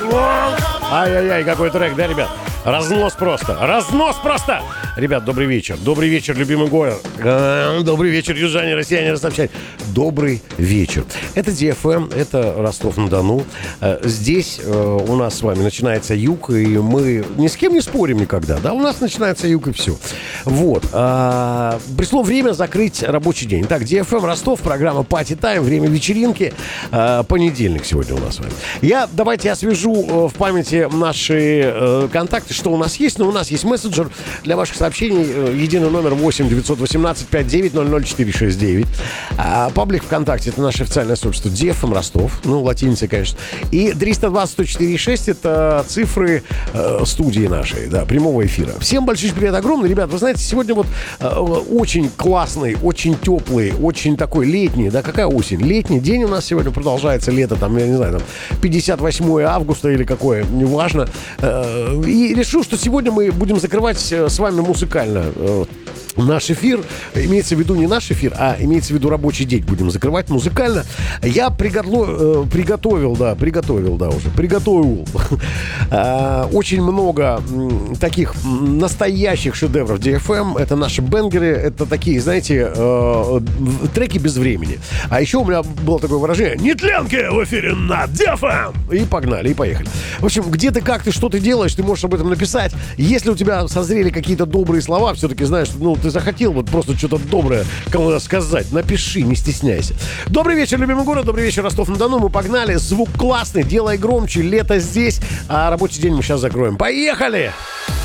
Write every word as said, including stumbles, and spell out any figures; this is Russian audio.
Ай-яй-яй, какой трек, да, ребят? Разнос просто, разнос просто! Ребят, добрый вечер. Добрый вечер, любимый город. Добрый вечер, южане, россияне, ростовчане. Добрый вечер. Это ди эф эм, это Ростов-на-Дону. Здесь у нас с вами начинается юг, и мы ни с кем не спорим никогда, да? У нас начинается юг, и все. Вот. Пришло время закрыть рабочий день. Так, ди эф эм Ростов, программа Party Time, время вечеринки. Понедельник сегодня у нас с вами. Я, давайте освежу в памяти наши контакты, что у нас есть. Но у нас есть мессенджер для ваших сообщений. Единый номер восемь девятьсот восемнадцать пятьдесят девять ноль ноль четыре шесть девять. А паблик ВКонтакте — это наше официальное сообщество ди эф эм Ростов. Ну, латиницей, конечно. И триста двадцать сто четыре шесть — это цифры э, студии нашей, да, прямого эфира. Всем большой привет огромный. Ребят, вы знаете, сегодня вот э, очень классный, очень теплый, очень такой летний, да, какая осень? Летний день у нас сегодня продолжается, лето, там, я не знаю, там, пятьдесят восьмое августа или какое, неважно. Э, и решил, что сегодня мы будем закрывать с вами музыкально э, наш эфир. Имеется в виду не наш эфир, а имеется в виду рабочий день. Будем закрывать музыкально. Я приготовил, э, приготовил, да, приготовил, да, уже, приготовил э, очень много э, таких настоящих шедевров ди эф эм. Это наши бенгеры, это такие, знаете, э, треки без времени. А еще у меня было такое выражение: нетленки в эфире на ди эф эм. И погнали, и поехали. В общем, где ты, как ты, что ты делаешь, ты можешь об этом написать. Если у тебя созрели какие-то добрые слова, все-таки, знаешь, ну, ты захотел вот просто что-то доброе кому-то сказать, напиши, не стесняйся. Добрый вечер, любимый город, добрый вечер, Ростов-на-Дону. Мы погнали, звук классный, делай громче, лето здесь, а рабочий день мы сейчас закроем. Поехали!